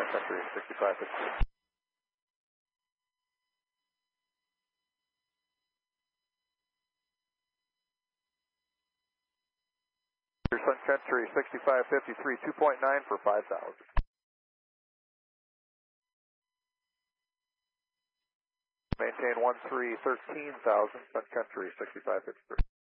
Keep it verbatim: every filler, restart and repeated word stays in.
Sun Country sixty-five fifty-three. Sun Country sixty-five fifty-three, two point nine for five thousand. Maintain one three thirteen thousand, Sun Country sixty-five fifty-three.